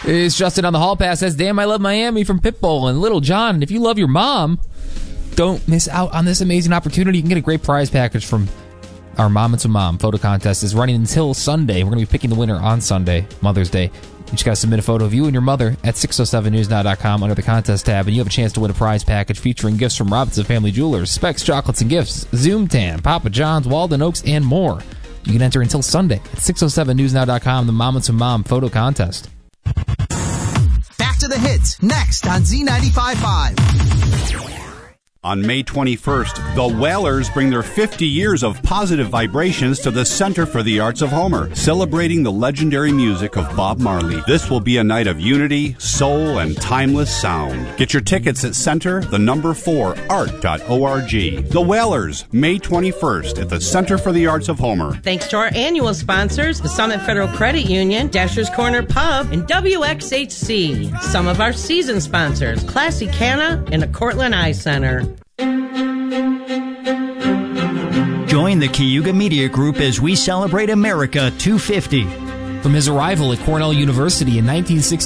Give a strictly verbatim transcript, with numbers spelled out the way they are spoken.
It's Justin on the Hall Pass. Says, damn, I love Miami from Pitbull and Little John. And if you love your mom, don't miss out on this amazing opportunity. You can get a great prize package from our Mom and Some Mom photo contest. Is running until Sunday. We're going to be picking the winner on Sunday, Mother's Day. You just got to submit a photo of you and your mother at six oh seven news now dot com under the contest tab, and you have a chance to win a prize package featuring gifts from Robinson Family Jewelers, Specs Chocolates and Gifts, Zoom Tan, Papa John's, Walden Oaks, and more. You can enter until Sunday at six oh seven news now dot com, the Mom and Some Mom photo contest. Back to the hits, next on Z ninety-five point five. On May twenty-first, the Whalers bring their fifty years of positive vibrations to the Center for the Arts of Homer, celebrating the legendary music of Bob Marley. This will be a night of unity, soul, and timeless sound. Get your tickets at center, the number four, art dot org. The Whalers, May twenty-first, at the Center for the Arts of Homer. Thanks to our annual sponsors, the Summit Federal Credit Union, Dasher's Corner Pub, and W X H C. Some of our season sponsors, Classy Canna and the Cortland Eye Center. Join the Cayuga Media Group as we celebrate America two fifty. From his arrival at Cornell University in nineteen sixty.